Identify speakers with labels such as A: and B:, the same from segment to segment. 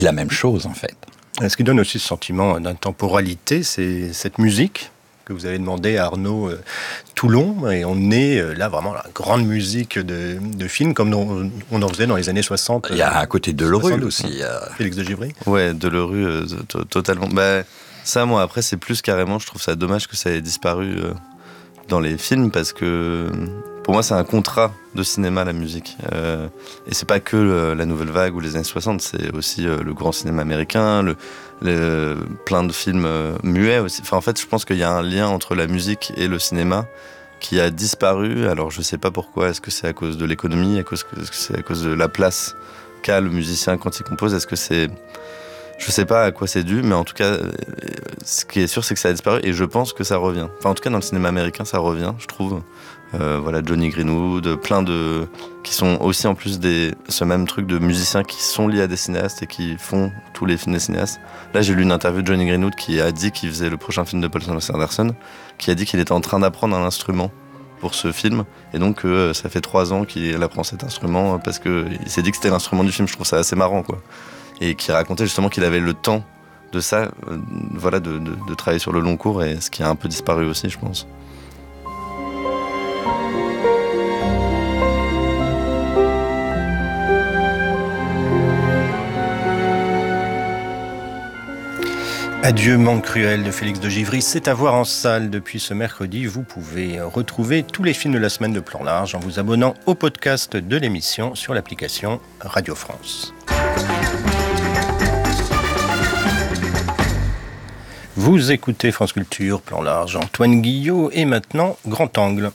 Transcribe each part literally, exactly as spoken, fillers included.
A: la même chose en fait.
B: Ce qui donne aussi ce sentiment d'intemporalité, c'est cette musique que vous avez demandé à Arnaud euh, Toulon, et on est euh, là vraiment la grande musique de, de film comme on, on en faisait dans les années soixante.
A: Il y a à côté de Delerue aussi. Euh...
B: Félix de Givry.
C: Ouais, Delerue, euh, to- totalement. Bah, ça, moi, après, c'est plus carrément, je trouve ça dommage que ça ait disparu euh, dans les films, parce que pour moi, c'est un contrat de cinéma, la musique. Euh, et c'est pas que le, la nouvelle vague ou les années soixante, c'est aussi euh, le grand cinéma américain, le, le, plein de films euh, muets aussi. Enfin, en fait, je pense qu'il y a un lien entre la musique et le cinéma qui a disparu. Alors, je sais pas pourquoi. Est-ce que c'est à cause de l'économie? Est-ce que c'est à cause de la place qu'a le musicien quand il compose? Est-ce que c'est... Je sais pas à quoi c'est dû, mais en tout cas, ce qui est sûr, c'est que ça a disparu, et je pense que ça revient. Enfin, en tout cas, dans le cinéma américain, ça revient, je trouve. Euh, voilà, Johnny Greenwood, plein de... qui sont aussi en plus des... ce même truc de musiciens qui sont liés à des cinéastes et qui font tous les films des cinéastes. Là, j'ai lu une interview de Johnny Greenwood qui a dit qu'il faisait le prochain film de Paul Thomas Anderson, qui a dit qu'il était en train d'apprendre un instrument pour ce film, et donc euh, ça fait trois ans qu'il apprend cet instrument parce qu'il s'est dit que c'était l'instrument du film. Je trouve ça assez marrant, quoi. Et qui racontait justement qu'il avait le temps de ça, euh, voilà, de, de, de travailler sur le long cours, et ce qui a un peu disparu aussi, je pense.
B: Adieu, Monde cruel de Félix de Givry, c'est à voir en salle depuis ce mercredi. Vous pouvez retrouver tous les films de la semaine de Plan Large en vous abonnant au podcast de l'émission sur l'application Radio France. Vous écoutez France Culture, Plan Large, Antoine Guillot, et maintenant Grand Angle.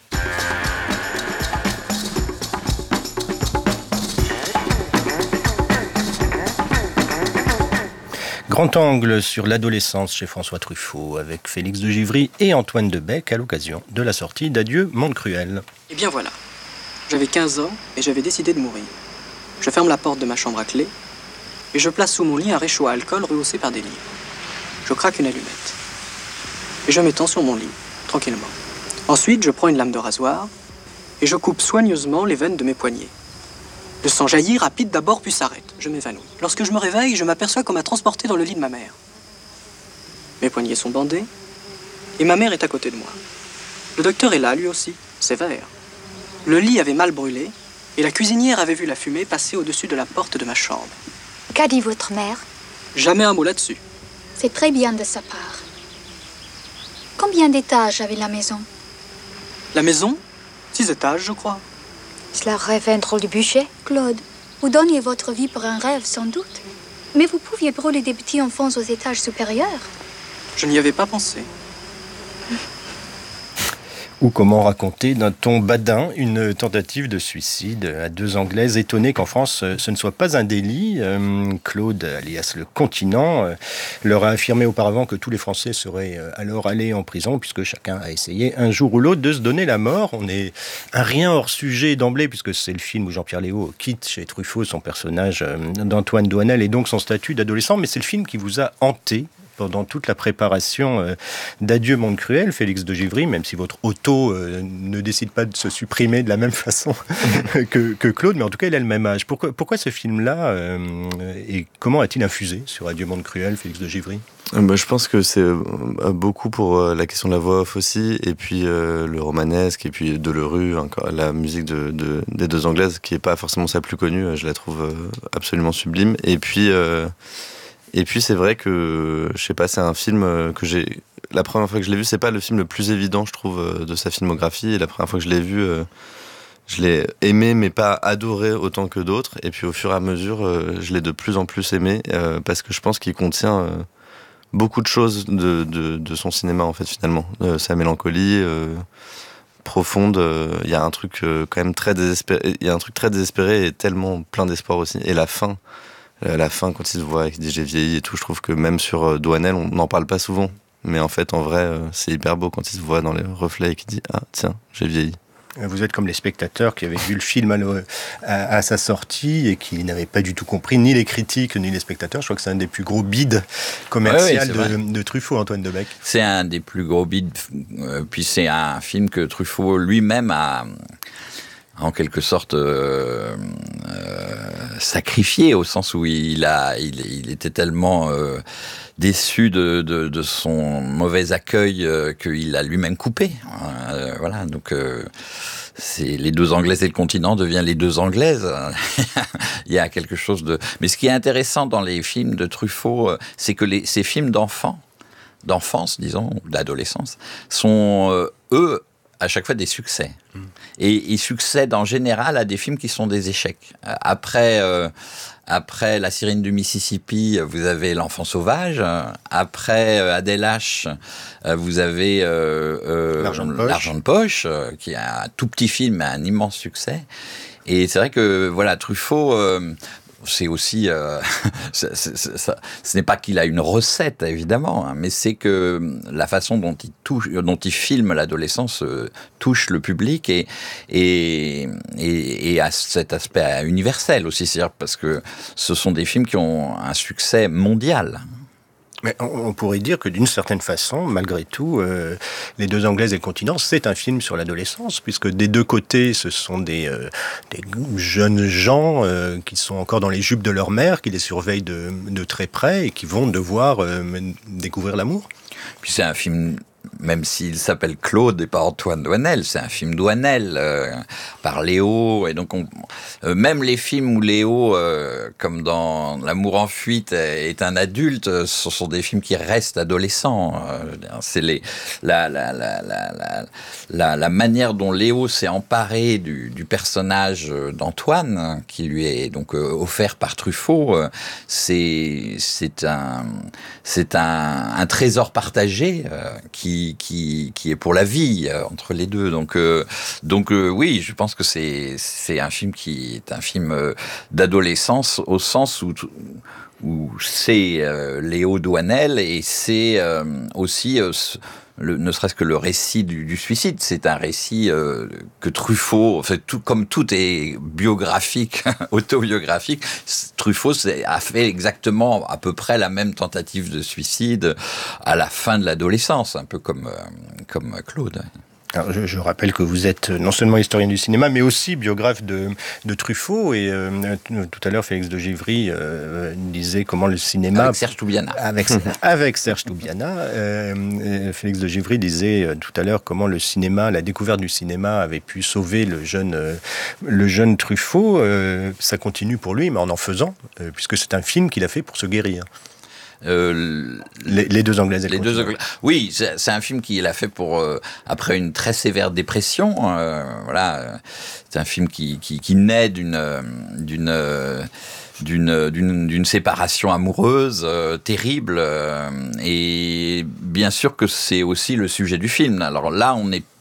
B: Grand Angle sur l'adolescence chez François Truffaut, avec Félix de Givry et Antoine Debec à l'occasion de la sortie d'Adieu, Monde cruel.
D: Eh bien voilà, j'avais quinze ans et j'avais décidé de mourir. Je ferme la porte de ma chambre à clé et je place sous mon lit un réchaud à alcool rehaussé par des livres. Je craque une allumette et je m'étends sur mon lit, tranquillement. Ensuite, je prends une lame de rasoir et je coupe soigneusement les veines de mes poignets. Le sang jaillit, rapide d'abord, puis s'arrête. Je m'évanouis. Lorsque je me réveille, je m'aperçois qu'on m'a transporté dans le lit de ma mère. Mes poignets sont bandés et ma mère est à côté de moi. Le docteur est là, lui aussi, sévère. Le lit avait mal brûlé et la cuisinière avait vu la fumée passer au-dessus de la porte de ma chambre.
E: Qu'a dit votre mère?
D: Jamais un mot là-dessus.
E: C'est très bien de sa part. Combien d'étages avait la maison?
D: La maison? Six étages, je crois.
E: Cela rêve un drôle de bûcher, Claude. Vous donniez votre vie pour un rêve, sans doute. Mais vous pouviez brûler des petits enfants aux étages supérieurs.
D: Je n'y avais pas pensé.
B: Ou comment raconter d'un ton badin une tentative de suicide à deux Anglaises étonnées qu'en France ce ne soit pas un délit. Euh, Claude, alias le Continent, euh, leur a affirmé auparavant que tous les Français seraient euh, alors allés en prison puisque chacun a essayé un jour ou l'autre de se donner la mort. On est un rien hors sujet d'emblée puisque c'est le film où Jean-Pierre Léaud quitte chez Truffaut son personnage euh, d'Antoine Doinel et donc son statut d'adolescent, mais c'est le film qui vous a hanté pendant toute la préparation euh, d'Adieu, Monde cruel, Félix de Givry, même si votre auto euh, ne décide pas de se supprimer de la même façon que, que Claude, mais en tout cas, il a le même âge. Pourquoi, pourquoi ce film-là euh, et comment a-t-il infusé sur Adieu, Monde cruel, Félix de Givry?
C: Bah, je pense que c'est beaucoup pour la question de la voix off aussi, et puis euh, le romanesque, et puis Delerue, encore, la musique de, de, des deux Anglaises, qui n'est pas forcément sa plus connue, je la trouve absolument sublime. Et puis... Euh, Et puis c'est vrai que, je sais pas, c'est un film que j'ai... La première fois que je l'ai vu, c'est pas le film le plus évident, je trouve, de sa filmographie. Et la première fois que je l'ai vu, je l'ai aimé, mais pas adoré autant que d'autres. Et puis au fur et à mesure, je l'ai de plus en plus aimé, parce que je pense qu'il contient beaucoup de choses de, de, de son cinéma, en fait, finalement. Sa mélancolie euh, profonde, il y a un truc quand même très désespéré. Il y a un truc très désespéré et tellement plein d'espoir aussi. Et la fin... À la fin, quand il se voit, il dit j'ai vieilli et tout, je trouve que même sur euh, Doinel, on n'en parle pas souvent. Mais en fait, en vrai, euh, c'est hyper beau quand il se voit dans les reflets et qu'il dit ah tiens, j'ai vieilli.
B: Vous êtes comme les spectateurs qui avaient vu le film à, le, à, à sa sortie et qui n'avaient pas du tout compris ni les critiques ni les spectateurs. Je crois que c'est un des plus gros bids commerciaux ouais, oui, de, de Truffaut, Antoine Debec.
A: C'est un des plus gros bids, euh, puis c'est un film que Truffaut lui-même a... en quelque sorte euh, euh, sacrifié au sens où il a, il, il était tellement euh, déçu de, de, de son mauvais accueil euh, qu'il a lui-même coupé. Euh, voilà, donc euh, c'est les deux Anglaises et le continent devient les deux Anglaises. Il y a quelque chose de. Mais ce qui est intéressant dans les films de Truffaut, euh, c'est que les, ces films d'enfants, d'enfance, disons, ou d'adolescence, sont euh, eux à chaque fois des succès. Mmh. Et ils succèdent en général à des films qui sont des échecs. Après, euh, après La Sirène du Mississippi, vous avez L'Enfant Sauvage. Après euh, Adèle H, euh, vous avez euh, euh,
B: L'Argent de poche,
A: L'Argent de poche euh, qui est un tout petit film, mais un immense succès. Et c'est vrai que voilà, Truffaut... Euh, c'est aussi, euh, c'est, c'est, c'est, ça, ce n'est pas qu'il a une recette évidemment, hein, mais c'est que la façon dont il touche, dont il filme l'adolescence euh, touche le public et et et, et a cet aspect universel aussi, c'est-à-dire parce que ce sont des films qui ont un succès mondial.
B: Mais on pourrait dire que d'une certaine façon, malgré tout, euh, Les deux Anglaises et le continent, c'est un film sur l'adolescence, puisque des deux côtés, ce sont des, euh, des jeunes gens euh, qui sont encore dans les jupes de leur mère, qui les surveillent de, de très près et qui vont devoir euh, découvrir l'amour.
A: Puis c'est un film, même s'il s'appelle Claude et pas Antoine Doinel, c'est un film Doinel euh, par Léo. Et donc, on, euh, même les films où Léo, euh, comme dans L'amour en fuite, est un adulte, ce sont des films qui restent adolescents. Euh, c'est les, la, la, la, la, la, la, la manière dont Léo s'est emparé du, du personnage d'Antoine, qui lui est donc euh, offert par Truffaut, euh, c'est, c'est, un, c'est un, un trésor partagé euh, qui Qui, qui, qui est pour la vie euh, entre les deux. Donc, euh, donc euh, oui, je pense que c'est, c'est un film qui est un film euh, d'adolescence au sens où, où c'est euh, Léo Doinel et c'est euh, aussi... Euh, Le, ne serait-ce que le récit du, du suicide, c'est un récit euh, que Truffaut, en fait, tout, comme tout est biographique, autobiographique, Truffaut a fait exactement à peu près la même tentative de suicide à la fin de l'adolescence, un peu comme, euh, comme Claude.
B: Alors, je, je rappelle que vous êtes non seulement historien du cinéma, mais aussi biographe de, de Truffaut. Et euh, tout à l'heure, Félix de Givry euh, disait comment le cinéma...
A: Avec Serge Toubiana.
B: Avec, avec Serge Toubiana. Euh, Félix de Givry disait euh, tout à l'heure comment le cinéma, la découverte du cinéma avait pu sauver le jeune, euh, le jeune Truffaut. Euh, ça continue pour lui, mais en en faisant, euh, puisque c'est un film qu'il a fait pour se guérir. Euh, les, les deux Anglaises et le continent.
A: Deux, oui, c'est, c'est un film qu'il a fait pour euh, après une très sévère dépression. Euh, voilà, c'est un film qui qui, qui naît d'une d'une d'une d'une, d'une séparation amoureuse euh, terrible. Euh, et bien sûr que c'est aussi le sujet du film. Alors là, on est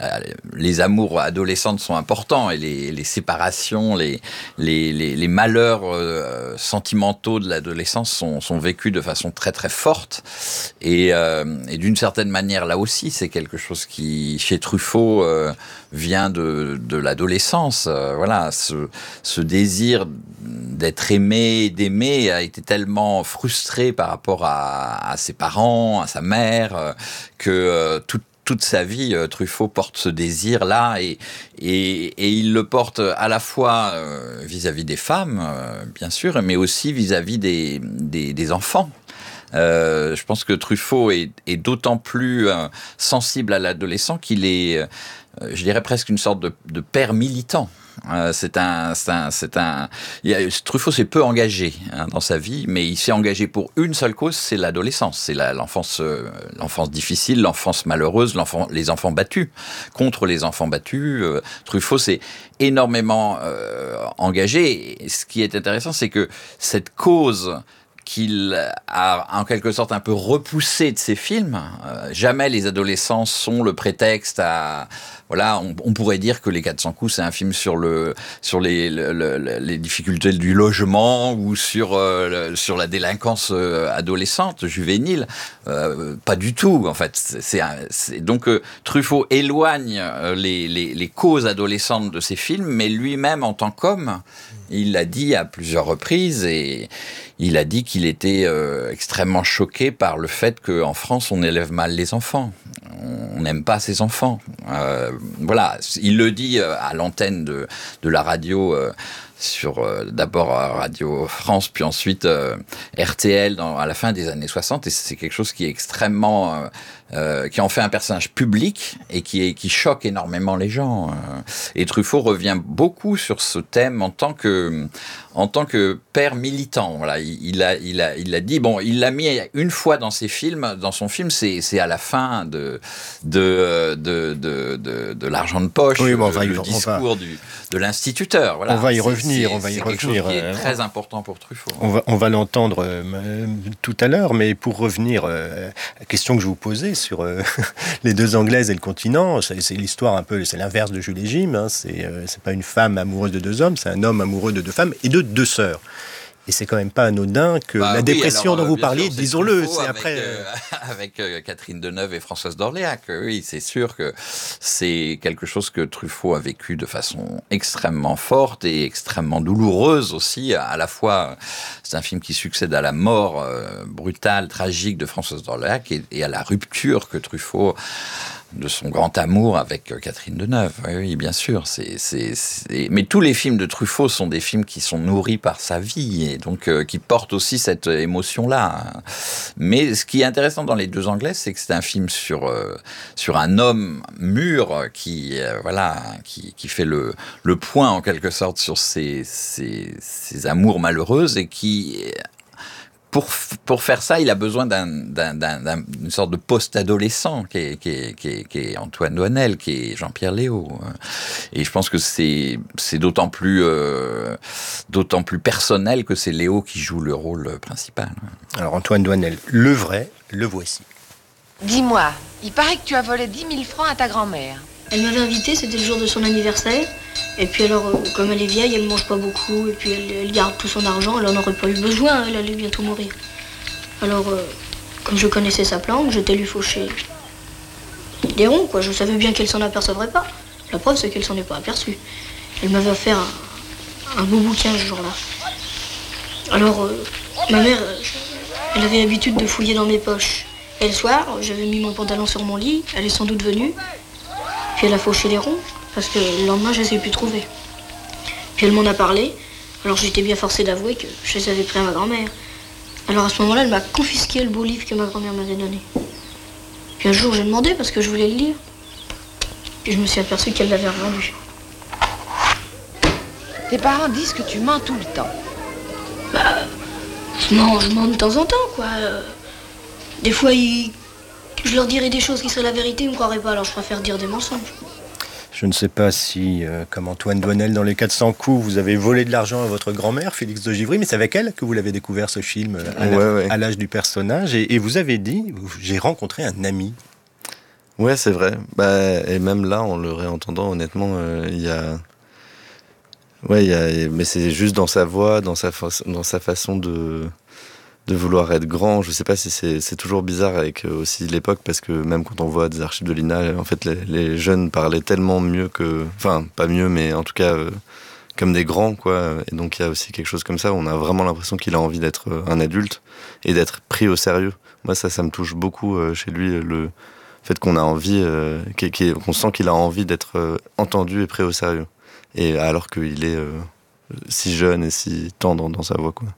A: les amours adolescentes sont importants et les, les séparations, les, les, les, les malheurs euh, sentimentaux de l'adolescence sont, sont vécus de façon très très forte. Et, euh, et d'une certaine manière, là aussi, c'est quelque chose qui, chez Truffaut, euh, vient de, de l'adolescence. Euh, voilà, ce, ce désir d'être aimé, d'aimer, a été tellement frustré par rapport à, à ses parents, à sa mère, euh, que euh, tout Toute sa vie, euh, Truffaut porte ce désir-là et, et, et il le porte à la fois euh, vis-à-vis des femmes, euh, bien sûr, mais aussi vis-à-vis des, des, des enfants. Euh, je pense que Truffaut est, est d'autant plus euh, sensible à l'adolescent qu'il est, euh, je dirais presque une sorte de, de père militant. Euh, c'est un, c'est un, c'est un. Il y a, Truffaut s'est peu engagé hein, dans sa vie, mais il s'est engagé pour une seule cause, c'est l'adolescence, c'est la, l'enfance, euh, l'enfance difficile, l'enfance malheureuse, l'enfant, les enfants battus, contre les enfants battus. Euh, Truffaut s'est énormément euh, engagé. Et ce qui est intéressant, c'est que cette cause qu'il a en quelque sorte un peu repoussé de ses films. Euh, jamais les adolescents sont le prétexte à... Voilà, on, on pourrait dire que Les quatre cents coups, c'est un film sur, le, sur les, le, le, les difficultés du logement ou sur, euh, le, sur la délinquance euh, adolescente, juvénile. Euh, pas du tout, en fait. C'est, c'est un, c'est, donc, euh, Truffaut éloigne euh, les, les, les causes adolescentes de ses films, mais lui-même, en tant qu'homme, il l'a dit à plusieurs reprises et il a dit qu'il était euh, extrêmement choqué par le fait qu'en France, on élève mal les enfants. On n'aime pas ses enfants. Euh, voilà, il le dit à l'antenne de, de la radio euh, sur euh, d'abord Radio France, puis ensuite euh, R T L dans, à la fin des années soixante, et c'est quelque chose qui est extrêmement... Euh, Euh, qui en fait un personnage public et qui, est, qui choque énormément les gens. Euh, et Truffaut revient beaucoup sur ce thème en tant que, en tant que père militant. Voilà, il, il, a, il, a, il a dit, bon, il l'a mis une fois dans ses films, dans son film, c'est, c'est à la fin de, de, de, de, de, de L'argent de poche,
B: oui, bon, on va
A: le,
B: y,
A: le
B: on
A: discours
B: va,
A: du, de l'instituteur. Voilà.
B: On va y
A: c'est,
B: revenir,
A: c'est,
B: on va y
A: c'est
B: revenir.
A: Quelque chose qui est
B: euh,
A: très important pour Truffaut.
B: On va, on va l'entendre euh, tout à l'heure, mais pour revenir euh, à la question que je vous posais sur euh, les deux Anglaises et le continent, c'est, c'est l'histoire un peu, c'est l'inverse de Jules et Jim. Hein, c'est, euh, c'est pas une femme amoureuse de deux hommes, c'est un homme amoureux de deux femmes et de deux sœurs. Et c'est quand même pas anodin que
A: bah
B: la
A: oui,
B: dépression
A: alors,
B: dont vous
A: bien
B: parliez,
A: sûr, c'est
B: disons-le,
A: Truffaut
B: c'est
A: avec,
B: après.
A: Euh, avec euh, Catherine Deneuve et Françoise d'Orléac. Oui, c'est sûr que c'est quelque chose que Truffaut a vécu de façon extrêmement forte et extrêmement douloureuse aussi. À la fois, c'est un film qui succède à la mort euh, brutale, tragique de Françoise d'Orléac et, et à la rupture que Truffaut de son grand amour avec Catherine Deneuve. Oui, oui, bien sûr. C'est, c'est, c'est... Mais tous les films de Truffaut sont des films qui sont nourris par sa vie et donc euh, qui portent aussi cette émotion-là. Mais ce qui est intéressant dans Les Deux Anglaises, c'est que c'est un film sur euh, sur un homme mûr qui euh, voilà qui, qui fait le le point en quelque sorte sur ses ses, ses amours malheureuses et qui Pour, pour faire ça, il a besoin d'un, d'un, d'un, d'un, d'une sorte de post-adolescent qui est, qui, est, qui, est, qui est Antoine Doinel, qui est Jean-Pierre Léaud. Et je pense que c'est, c'est d'autant plus, euh, d'autant plus personnel que c'est Léaud qui joue le rôle principal.
B: Alors Antoine Doinel, le vrai, le voici.
F: Dis-moi, il paraît que tu as volé dix mille francs à ta grand-mère.
G: Elle m'avait invité, c'était le jour de son anniversaire. Et puis alors, euh, comme elle est vieille, elle mange pas beaucoup. Et puis elle, elle garde tout son argent. Elle en aurait pas eu besoin, elle allait bientôt mourir. Alors, euh, comme je connaissais sa planque, j'étais lui faucher des ronds, quoi. Je savais bien qu'elle s'en apercevrait pas. La preuve, c'est qu'elle s'en est pas aperçue. Elle m'avait offert un, un beau bouquin ce jour-là. Alors, euh, ma mère, euh, elle avait l'habitude de fouiller dans mes poches. Et le soir, j'avais mis mon pantalon sur mon lit. Elle est sans doute venue. Puis elle a fauché les ronds, parce que le lendemain, je les ai pu trouver. Puis elle m'en a parlé, alors j'étais bien forcée d'avouer que je les avais pris à ma grand-mère. Alors à ce moment-là, elle m'a confisqué le beau livre que ma grand-mère m'avait donné. Puis un jour, j'ai demandé parce que je voulais le lire. Puis je me suis aperçue qu'elle l'avait revendu.
F: Tes parents disent que tu mens tout le temps.
G: Bah, je mens, je mens de temps en temps, quoi. Des fois, ils... je leur dirais des choses qui seraient la vérité, ils ne me croiraient pas, alors je préfère dire des mensonges.
B: Je ne sais pas si, euh, comme Antoine Doinel dans Les quatre cents coups, vous avez volé de l'argent à votre grand-mère, Félix de Givry, mais c'est avec elle que vous l'avez découvert, ce film, à,
C: ouais,
B: la,
C: ouais.
B: à l'âge du personnage. Et, et vous avez dit, j'ai rencontré un ami.
C: Ouais, c'est vrai. Bah, et même là, en le réentendant, honnêtement, il euh, y a... Ouais, y a... mais c'est juste dans sa voix, dans sa, fa... dans sa façon de... de vouloir être grand. Je sais pas si c'est, c'est toujours bizarre avec aussi l'époque, parce que même quand on voit des archives de l'I N A, en fait, les, les jeunes parlaient tellement mieux que... Enfin, pas mieux, mais en tout cas, euh, comme des grands, quoi. Et donc, il y a aussi quelque chose comme ça, où on a vraiment l'impression qu'il a envie d'être un adulte et d'être pris au sérieux. Moi, ça, ça me touche beaucoup euh, chez lui, le fait qu'on a envie, euh, qu'on sent qu'il a envie d'être euh, entendu et pris au sérieux. Et alors qu'il est euh, si jeune et si tendre dans sa voix, quoi.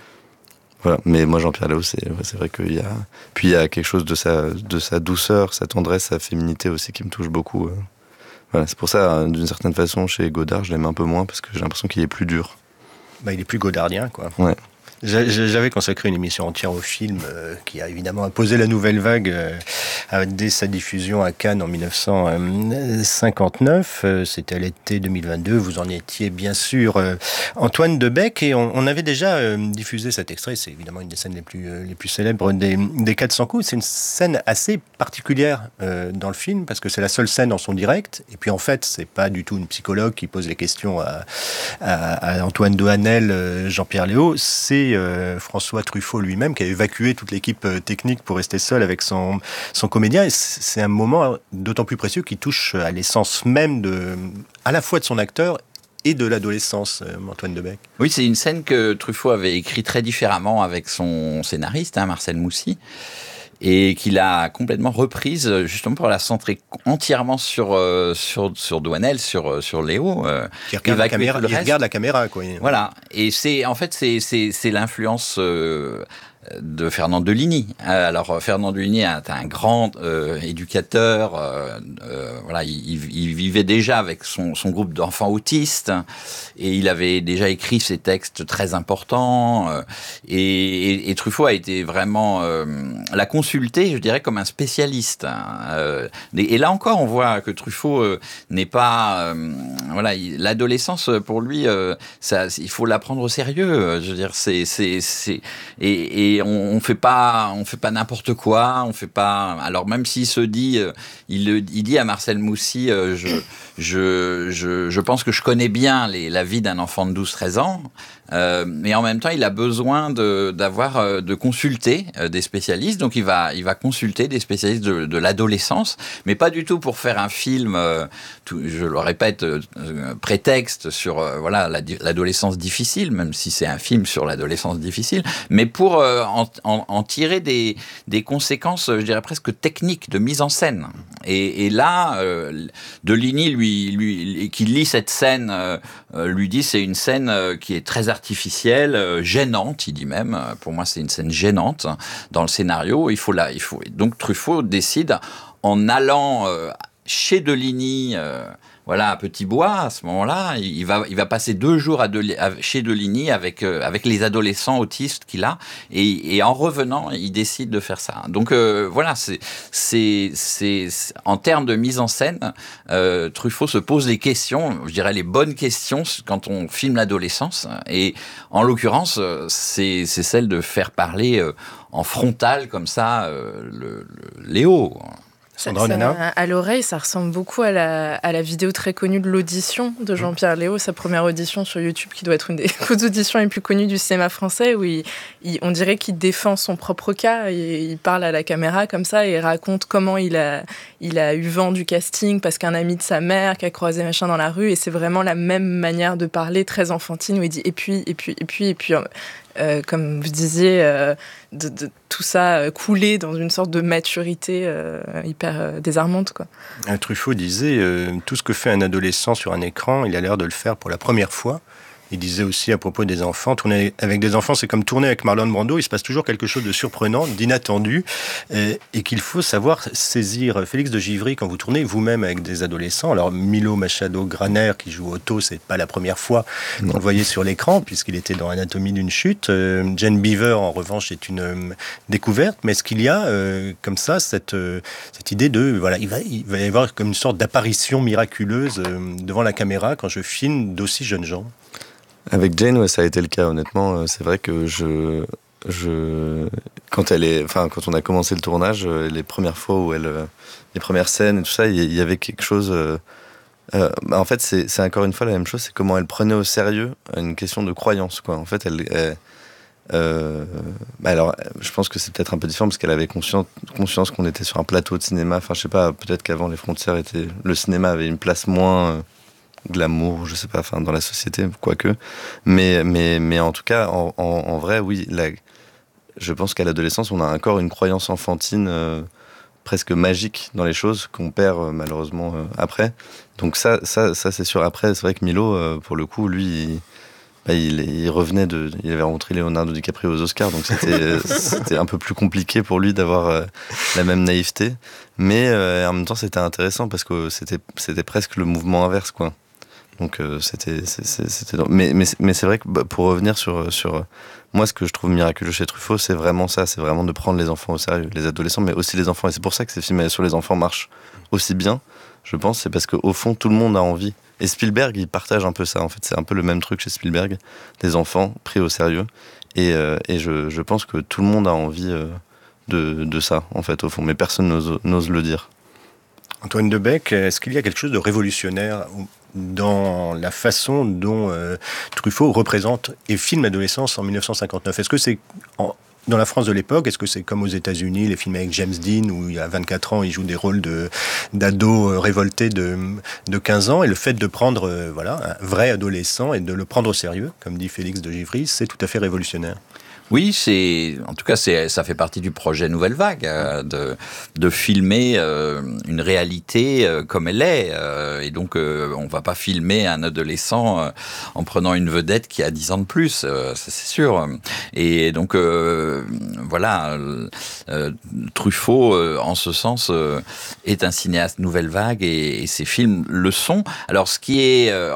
C: Voilà. Mais moi, Jean-Pierre Léaud, c'est, c'est vrai qu'il y a... Puis il y a quelque chose de sa, de sa douceur, sa tendresse, sa féminité aussi qui me touche beaucoup. Voilà. C'est pour ça, d'une certaine façon, chez Godard, je l'aime un peu moins, parce que j'ai l'impression qu'il est plus dur.
B: Bah, il est plus godardien, quoi.
C: Ouais.
B: J'avais consacré une émission entière au film euh, qui a évidemment imposé la nouvelle vague euh, dès sa diffusion à Cannes en dix-neuf cent cinquante-neuf. Euh, C'était à l'été deux mille vingt-deux. Vous en étiez bien sûr euh, Antoine Debec, et on, on avait déjà euh, diffusé cet extrait. C'est évidemment une des scènes les plus, euh, les plus célèbres des, des quatre cents coups. C'est une scène assez particulière euh, dans le film, parce que c'est la seule scène en son direct. Et puis en fait, c'est pas du tout une psychologue qui pose les questions à, à, à Antoine Doinel, euh, Jean-Pierre Léaud. C'est Euh, François Truffaut lui-même qui a évacué toute l'équipe euh, technique pour rester seul avec son, son comédien, et c'est un moment d'autant plus précieux qui touche à l'essence même de, à la fois de son acteur et de l'adolescence, euh, Antoine Debec.
A: Oui, c'est une scène que Truffaut avait écrit très différemment avec son scénariste, hein, Marcel Moussy. et qu'il a complètement reprise justement pour la centrer entièrement sur euh, sur sur Douanel, sur sur Léo. Euh,
B: qui regarde la caméra, il regarde la caméra, quoi.
A: Voilà, et c'est en fait c'est c'est c'est l'influence euh, de Fernand Deligny. Alors Fernand Deligny est un grand euh, éducateur. Euh, euh, voilà, il, il vivait déjà avec son, son groupe d'enfants autistes et il avait déjà écrit ces textes très importants. Euh, et, et, et Truffaut a été vraiment euh, l'a consulté, je dirais, comme un spécialiste. Euh, et, et là encore, on voit que Truffaut euh, n'est pas euh, voilà, il, l'adolescence pour lui, euh, ça, il faut la prendre au sérieux. Je veux dire, c'est c'est c'est et, et Et on, on fait pas, on fait pas n'importe quoi. On fait pas. Alors même s'il se dit, euh, il, il dit à Marcel Moussy, euh, je, je, je, je pense que je connais bien les, la vie d'un enfant de douze treize ans. Euh, mais en même temps, il a besoin de, d'avoir, de consulter des spécialistes. Donc, il va, il va consulter des spécialistes de, de l'adolescence, mais pas du tout pour faire un film, euh, tout, je le répète, euh, prétexte sur euh, voilà la, l'adolescence difficile, même si c'est un film sur l'adolescence difficile, mais pour euh, en, en, en tirer des, des conséquences, je dirais presque techniques de mise en scène. Et, et là, euh, Deligny, lui, lui, qui lit cette scène, euh, lui dit c'est une scène euh, qui est très artificielle, euh, gênante, il dit même. Pour moi, c'est une scène gênante dans le scénario. Il faut la, il faut. Donc Truffaut décide, en allant euh, chez Deligny, euh, voilà, à Petit-Bois, à ce moment-là, il va, il va passer deux jours à de, à, chez Deligny avec, euh, avec les adolescents autistes qu'il a, et, et en revenant, il décide de faire ça. Donc euh, voilà, c'est, c'est, c'est, c'est, en termes de mise en scène, euh, Truffaut se pose les questions, je dirais les bonnes questions quand on filme l'adolescence, et en l'occurrence, c'est, c'est celle de faire parler euh, en frontal comme ça euh, le, le Léo.
H: Ça, ça, à l'oreille, ça ressemble beaucoup à la, à la vidéo très connue de l'audition de Jean-Pierre Léaud, sa première audition sur YouTube, qui doit être une des auditions les plus connues du cinéma français, où il, il, on dirait qu'il défend son propre cas, il, il parle à la caméra comme ça, et il raconte comment il a, il a eu vent du casting parce qu'un ami de sa mère qui a croisé machin dans la rue, et c'est vraiment la même manière de parler, très enfantine, où il dit et puis, et puis, et puis, et puis... Euh, comme vous disiez, euh, de, de, tout ça euh, coulé dans une sorte de maturité euh, hyper euh, désarmante, quoi.
B: Truffaut disait euh, tout ce que fait un adolescent sur un écran, il a l'air de le faire pour la première fois. Il disait aussi à propos des enfants, tourner avec des enfants, c'est comme tourner avec Marlon Brando, il se passe toujours quelque chose de surprenant, d'inattendu, et, et qu'il faut savoir saisir. Félix de Givry, quand vous tournez vous-même avec des adolescents, alors Milo Machado Graner, qui joue Otto, c'est pas la première fois qu'on le voyait sur l'écran, puisqu'il était dans Anatomie d'une chute. Euh, Jane Beaver, en revanche, est une euh, découverte, mais est-ce qu'il y a, euh, comme ça, cette, euh, cette idée de, voilà, il va, il va y avoir comme une sorte d'apparition miraculeuse euh, devant la caméra quand je filme d'aussi jeunes gens?
C: Avec Jane, ouais, ça a été le cas. Honnêtement, c'est vrai que je, je, quand elle est, enfin, quand on a commencé le tournage, les premières fois où elle, les premières scènes et tout ça, il y avait quelque chose. Euh, bah en fait, c'est, c'est encore une fois la même chose. C'est comment elle prenait au sérieux une question de croyance, quoi. En fait, elle, elle euh, bah alors, je pense que c'est peut-être un peu différent parce qu'elle avait conscience, conscience qu'on était sur un plateau de cinéma. Enfin, je sais pas. Peut-être qu'avant les frontières étaient, le cinéma avait une place moins. Euh, glamour, je sais pas, enfin dans la société, quoique. Mais, mais, mais en tout cas, en, en, en vrai, oui, la, je pense qu'à l'adolescence, on a encore une croyance enfantine euh, presque magique dans les choses qu'on perd euh, malheureusement euh, après. Donc ça, ça, ça c'est sûr. Après, c'est vrai que Milo, euh, pour le coup, lui, il, bah, il, il revenait de... Il avait rencontré Leonardo DiCaprio aux Oscars, donc c'était, c'était un peu plus compliqué pour lui d'avoir euh, la même naïveté. Mais euh, en même temps, c'était intéressant parce que c'était, c'était presque le mouvement inverse, quoi. Donc euh, c'était, c'était, c'était... Mais, mais, mais c'est vrai que bah, pour revenir sur, sur... Moi, ce que je trouve miraculeux chez Truffaut, c'est vraiment ça. C'est vraiment de prendre les enfants au sérieux, les adolescents, mais aussi les enfants. Et c'est pour ça que ces films sur les enfants marchent aussi bien, je pense. C'est parce qu'au fond, tout le monde a envie. Et Spielberg, il partage un peu ça, en fait. C'est un peu le même truc chez Spielberg. Des enfants pris au sérieux. Et, euh, et je, je pense que tout le monde a envie euh, de, de ça, en fait, au fond. Mais personne n'ose, n'ose le dire.
B: Antoine Debec, est-ce qu'il y a quelque chose de révolutionnaire dans la façon dont euh, Truffaut représente et filme l'adolescence en dix-neuf cent cinquante-neuf? Est-ce que c'est, en, dans la France de l'époque, est-ce que c'est comme aux États-Unis, les films avec James Dean, où il y a vingt-quatre ans, il joue des rôles de, d'ados révoltés de, de quinze ans, et le fait de prendre euh, voilà, un vrai adolescent et de le prendre au sérieux, comme dit Félix de Givry, c'est tout à fait révolutionnaire?
A: Oui, c'est, en tout cas, c'est, ça fait partie du projet Nouvelle Vague, euh, de, de filmer euh, une réalité euh, comme elle est. Euh, et donc, euh, on va pas filmer un adolescent euh, en prenant une vedette qui a dix ans de plus, euh, ça, c'est sûr. Et donc, euh, voilà, euh, Truffaut, euh, en ce sens, euh, est un cinéaste Nouvelle Vague et, et ses films le sont. Alors, ce qui est euh,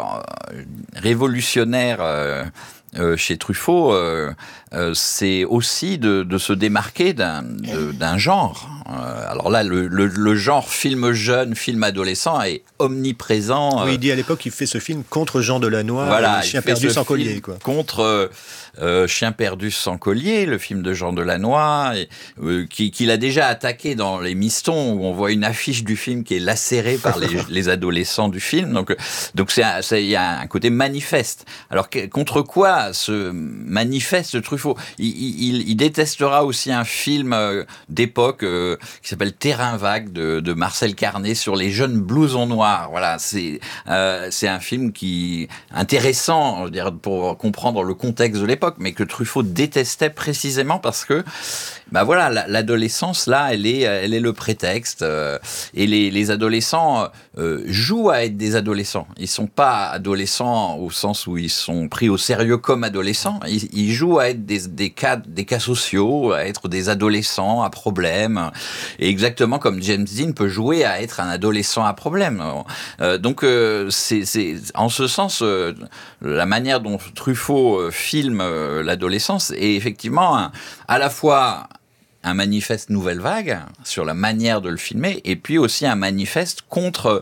A: révolutionnaire euh, Euh, chez Truffaut, euh, euh, c'est aussi de, de se démarquer d'un, de, d'un genre. Euh, alors là, le, le, le genre film jeune, film adolescent est omniprésent.
B: Oui, il dit à l'époque qu'il fait ce film contre Jean Delannoy,
A: voilà,
B: Chien perdu sans collier. Quoi.
A: Contre euh, Chien perdu sans collier, le film de Jean Delannoy, et, euh, qui, qu'il a déjà attaqué dans Les Mistons, où on voit une affiche du film qui est lacérée par les, les adolescents du film. Donc, donc c'est, c'est, il y a un côté manifeste. Alors, que, contre quoi se manifeste Truffaut? il, il, il détestera aussi un film euh, d'époque euh, qui s'appelle Terrain vague de, de Marcel Carné sur les jeunes blousons noirs. Voilà, c'est euh, c'est un film qui intéressant, je veux dire, pour comprendre le contexte de l'époque, mais que Truffaut détestait précisément parce que bah voilà, l'adolescence là, elle est elle est le prétexte euh, et les les adolescents euh, jouent à être des adolescents. Ils sont pas adolescents au sens où ils sont pris au sérieux comme adolescents. Ils, ils jouent à être des des cas des cas sociaux, à être des adolescents à problème. Et exactement comme James Dean peut jouer à être un adolescent à problème. Euh, donc euh, c'est c'est en ce sens euh, la manière dont Truffaut euh, filme euh, l'adolescence est effectivement un, à la fois un manifeste Nouvelle Vague sur la manière de le filmer, et puis aussi un manifeste contre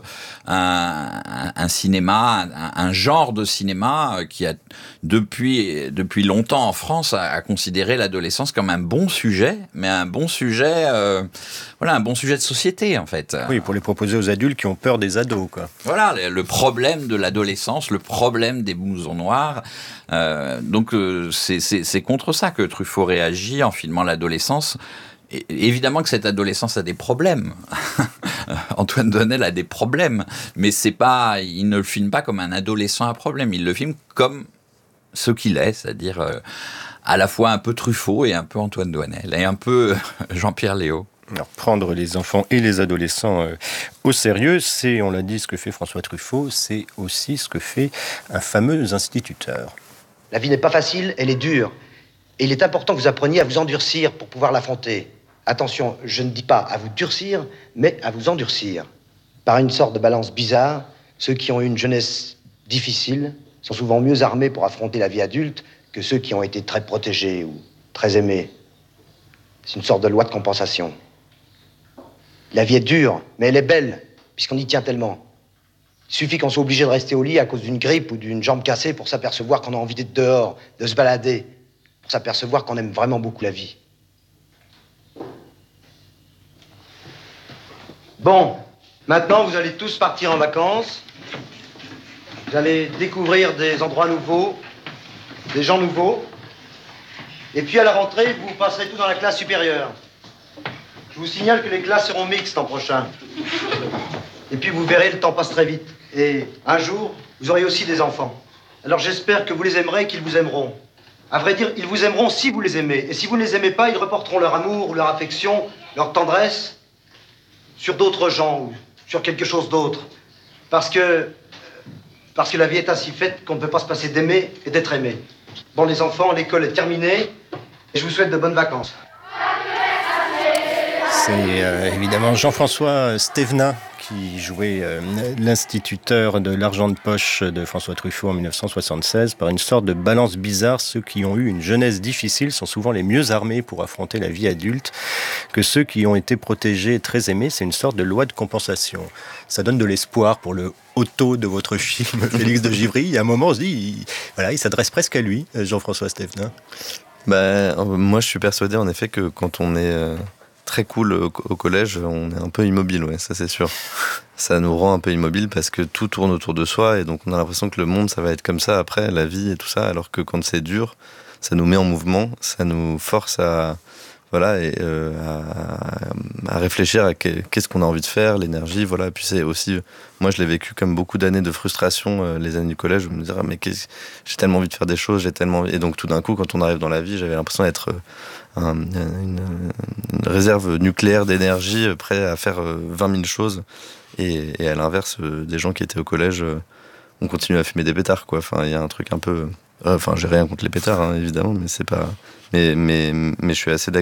A: un, un, un cinéma, un, un genre de cinéma qui a depuis depuis longtemps en France a, a considéré l'adolescence comme un bon sujet, mais un bon sujet, euh, voilà, un bon sujet de société en fait.
B: Oui, pour les proposer aux adultes qui ont peur des ados, quoi.
A: Voilà, le problème de l'adolescence, le problème des blousons noirs. Euh, donc euh, c'est, c'est, c'est contre ça que Truffaut réagit en filmant l'adolescence. Et, évidemment que cette adolescence a des problèmes. Antoine Doinel a des problèmes, mais c'est pas, il ne le filme pas comme un adolescent à problème. Il le filme comme ce qu'il est, c'est-à-dire euh, à la fois un peu Truffaut et un peu Antoine Doinel et un peu Jean-Pierre Léaud.
B: Alors, prendre les enfants et les adolescents euh, au sérieux, c'est, on l'a dit, ce que fait François Truffaut, c'est aussi ce que fait un fameux instituteur.
I: La vie n'est pas facile, elle est dure. Et il est important que vous appreniez à vous endurcir pour pouvoir l'affronter. Attention, je ne dis pas à vous durcir, mais à vous endurcir. Par une sorte de balance bizarre, ceux qui ont eu une jeunesse difficile sont souvent mieux armés pour affronter la vie adulte que ceux qui ont été très protégés ou très aimés. C'est une sorte de loi de compensation. La vie est dure, mais elle est belle, puisqu'on y tient tellement. Il suffit qu'on soit obligé de rester au lit à cause d'une grippe ou d'une jambe cassée pour s'apercevoir qu'on a envie d'être dehors, de se balader, pour s'apercevoir qu'on aime vraiment beaucoup la vie. Bon, maintenant vous allez tous partir en vacances. Vous allez découvrir des endroits nouveaux, des gens nouveaux. Et puis à la rentrée, vous passerez tous dans la classe supérieure. Je vous signale que les classes seront mixtes l'an prochain. Et puis vous verrez, le temps passe très vite. Et un jour, vous aurez aussi des enfants. Alors j'espère que vous les aimerez et qu'ils vous aimeront. À vrai dire, ils vous aimeront si vous les aimez. Et si vous ne les aimez pas, ils reporteront leur amour, ou leur affection, leur tendresse sur d'autres gens ou sur quelque chose d'autre. Parce que, parce que la vie est ainsi faite qu'on ne peut pas se passer d'aimer et d'être aimé. Bon, les enfants, l'école est terminée et je vous souhaite de bonnes vacances.
B: C'est euh, évidemment Jean-François Stévenin qui jouait euh, l'instituteur de l'argent de poche de François Truffaut en dix-neuf cent soixante-seize. Par une sorte de balance bizarre, ceux qui ont eu une jeunesse difficile sont souvent les mieux armés pour affronter la vie adulte que ceux qui ont été protégés et très aimés. C'est une sorte de loi de compensation. Ça donne de l'espoir pour le auto de votre film, Félix de Givry. Il y a un moment, on se dit, il, voilà, il s'adresse presque à lui, Jean-François Stévenin.
C: Bah, moi, je suis persuadé en effet que quand on est euh, très cool au, au collège, on est un peu immobile, ouais, ça c'est sûr. Ça nous rend un peu immobile parce que tout tourne autour de soi et donc on a l'impression que le monde, ça va être comme ça après, la vie et tout ça, alors que quand c'est dur, ça nous met en mouvement, ça nous force à, voilà, et euh, à, à réfléchir à qu'est-ce qu'on a envie de faire, l'énergie, voilà. Et puis c'est aussi, moi je l'ai vécu comme beaucoup d'années de frustration, euh, les années du collège, où je me disais, ah, mais j'ai tellement envie de faire des choses, j'ai tellement envie... Et donc tout d'un coup, quand on arrive dans la vie, j'avais l'impression d'être un, une, une réserve nucléaire d'énergie, prêt à faire vingt mille choses. Et, et à l'inverse, euh, des gens qui étaient au collège, euh, on continue à fumer des pétards, quoi. Enfin, il y a un truc un peu... Enfin, j'ai rien contre les pétards, hein, évidemment, mais c'est pas... Mais, mais, mais je suis assez d'accord.